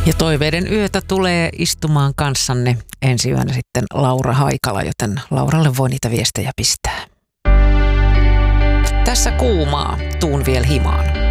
Ja toiveiden yötä tulee istumaan kanssanne ensi yönä sitten Laura Haikala, joten Lauralle voi niitä viestejä pistää. Tässä kuumaa, tuun vielä himaan.